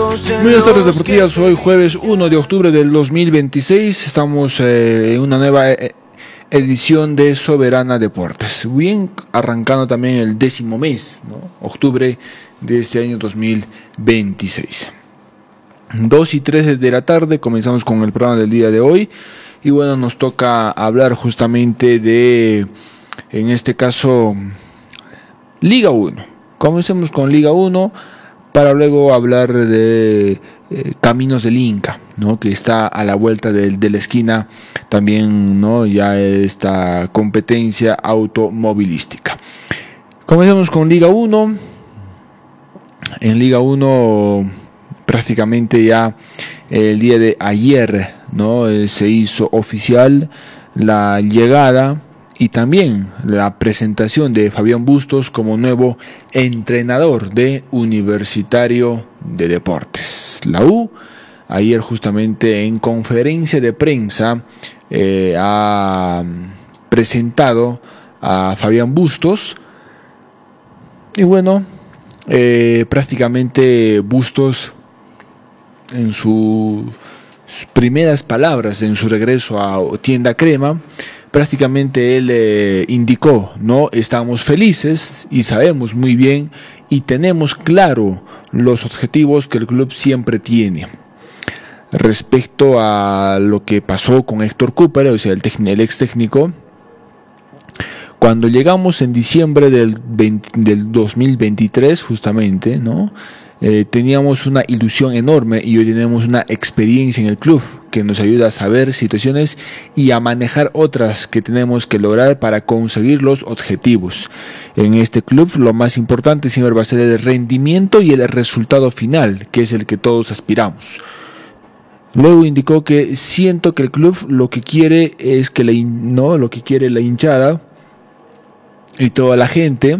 Buenas tardes deportivas, hoy jueves 1 de octubre del 2026, estamos en una nueva edición de Soberana Deportes, bien arrancando también el 10º mes, ¿no? Octubre de este año 2026. 2:03 de la tarde, comenzamos con el programa del día de hoy y bueno, nos toca hablar justamente de, en este caso, Liga 1. Comencemos con Liga 1 para luego hablar de Caminos del Inca, ¿no? Que está a la vuelta de la esquina también, ¿no? Ya esta competencia automovilística. Comencemos con Liga 1. En Liga 1 prácticamente ya el día de ayer, ¿no? Se hizo oficial la llegada y también la presentación de Fabián Bustos como nuevo entrenador de Universitario de Deportes. La U, ayer justamente en conferencia de prensa, ha presentado a Fabián Bustos. Y bueno, prácticamente Bustos, en sus primeras palabras, en su regreso a Tienda Crema, prácticamente él indicó, ¿no? Estamos felices y sabemos muy bien y tenemos claro los objetivos que el club siempre tiene. Respecto a lo que pasó con Héctor Cúper, o sea, el ex técnico, cuando llegamos en diciembre del 2023, justamente, ¿no? Teníamos una ilusión enorme y hoy tenemos una experiencia en el club que nos ayuda a saber situaciones y a manejar otras que tenemos que lograr para conseguir los objetivos. En este club lo más importante siempre va a ser el rendimiento y el resultado final, que es el que todos aspiramos. Luego indicó que siento que el club lo que quiere es que lo que quiere la hinchada y toda la gente